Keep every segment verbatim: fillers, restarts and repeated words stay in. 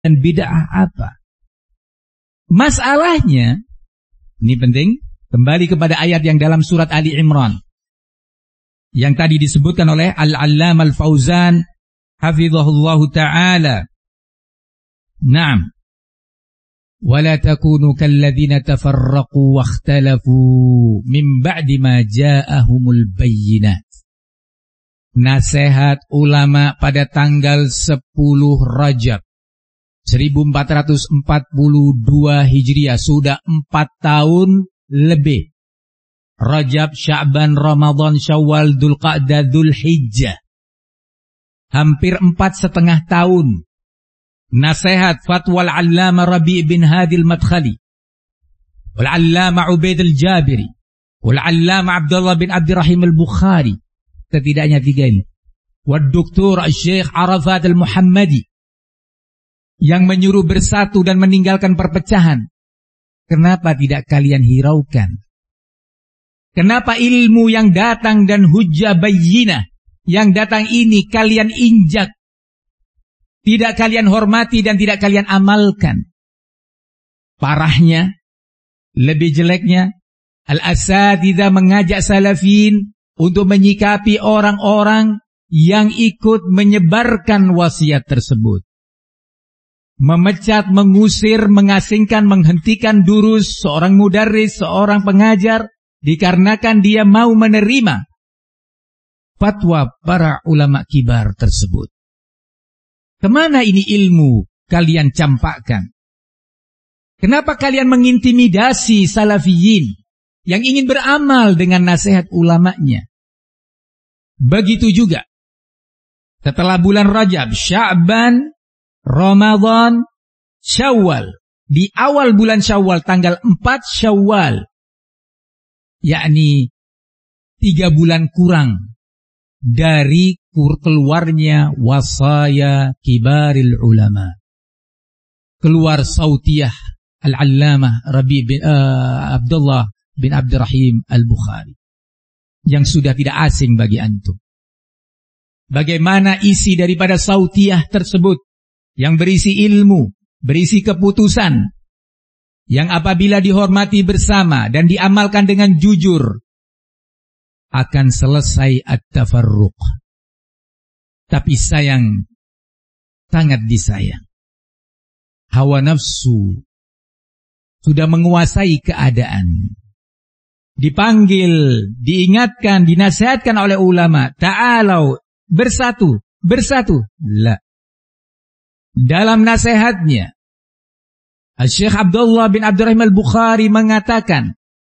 dan bid'ah apa? Masalahnya, ini penting, kembali kepada ayat yang dalam surat Ali Imran yang tadi disebutkan oleh Al-Allamah Al-Fauzan hafizahullahu ta'ala. Naam. Wala takunu kalladzina tafarraqu wakhtalafu min ba'di ma ja'ahumul bayyinat. Nasihat ulama pada tanggal sepuluh Rajab seribu empat ratus empat puluh dua Hijriah, sudah empat tahun lebih. Rajab, Sya'ban, Ramadan, Syawal, Dzulqa'dah, Dzulhijjah. Hampir empat setengah tahun. Nasihat fatwa Al-Allamah Rabi' bin Hadi Al-Madkhali, Al-Allamah Ubaid Al-Jabiri, Al-Allamah Abdullah bin Abdirrahim Al-Bukhari. Setidaknya tiga ini. Wad-Doktor Syekh Arafat Al-Muhammadi yang menyuruh bersatu dan meninggalkan perpecahan. Kenapa tidak kalian hiraukan? Kenapa ilmu yang datang dan hujjah bayyinah yang datang ini kalian injak? Tidak kalian hormati dan tidak kalian amalkan. Parahnya, lebih jeleknya, al-asatidzah mengajak salafin untuk menyikapi orang-orang yang ikut menyebarkan wasiat tersebut. Memecat, mengusir, mengasingkan, menghentikan durus seorang mudarris, seorang pengajar, dikarenakan dia mau menerima fatwa para ulama kibar tersebut. Kemana ini ilmu kalian campakkan? Kenapa kalian mengintimidasi salafiyin yang ingin beramal dengan nasihat ulamanya? Begitu juga setelah bulan Rajab, Sya'ban, Ramadan, Syawal. Di awal bulan Syawal, tanggal empat Syawal, yakni tiga bulan kurang dari keluarnya wasaya kibaril ulama. Keluar sautiyah Al-Allamah Rabi' bin uh, Abdullah bin Abdirrahim Al-Bukhari yang sudah tidak asing bagi antum. Bagaimana isi daripada sautiyah tersebut yang berisi ilmu, berisi keputusan yang apabila dihormati bersama dan diamalkan dengan jujur akan selesai at-tafarruq. Tapi sayang, sangat disayang, hawa nafsu sudah menguasai keadaan. Dipanggil, diingatkan, dinasihatkan oleh ulama, ta'alau, bersatu, bersatu. La. Dalam nasihatnya, Syekh Abdullah bin Abdirrahim Al-Bukhari mengatakan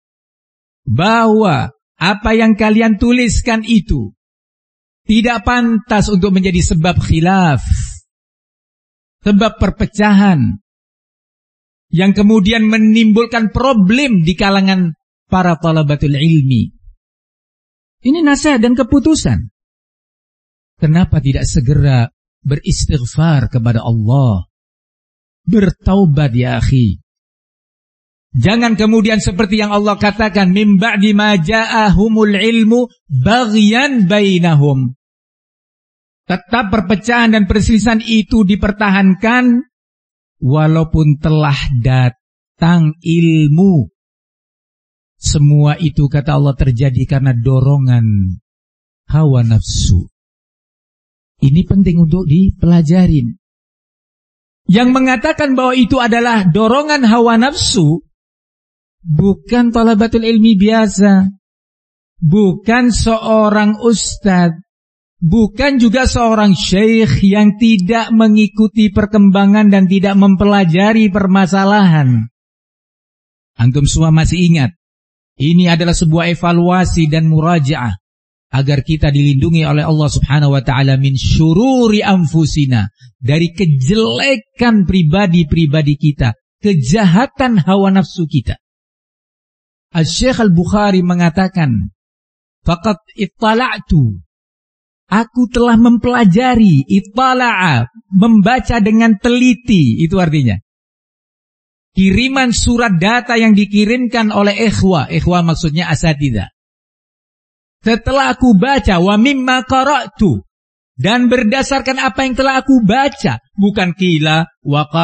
bahwa apa yang kalian tuliskan itu tidak pantas untuk menjadi sebab khilaf, sebab perpecahan yang kemudian menimbulkan problem di kalangan para talabatul ilmi. Ini nasihat dan keputusan. Kenapa tidak segera beristighfar kepada Allah? Bertaubat ya akhi. Jangan kemudian seperti yang Allah katakan, min ba'di ma ja'ahumul ilmu baghyan bainahum. Tetap perpecahan dan perselisihan itu dipertahankan walaupun telah datang ilmu. Semua itu kata Allah terjadi karena dorongan hawa nafsu. Ini penting untuk dipelajarin. Yang mengatakan bahwa itu adalah dorongan hawa nafsu bukan talabatul ilmi biasa, bukan seorang ustadz, bukan juga seorang syekh yang tidak mengikuti perkembangan dan tidak mempelajari permasalahan. Antum semua masih ingat, ini adalah sebuah evaluasi dan murajaah agar kita dilindungi oleh Allah Subhanahu wa taala min syururi anfusina, dari kejelekan pribadi-pribadi kita, kejahatan hawa nafsu kita. Al-Syekh Al-Bukhari mengatakan, faqad ittala'tu, aku telah mempelajari, ittala'a, membaca dengan teliti, itu artinya kiriman surat data yang dikirimkan oleh ikhwah, ikhwah maksudnya asatidzah. Setelah aku baca, wa mimma qara'tu, dan berdasarkan apa yang telah aku baca, bukan qila wa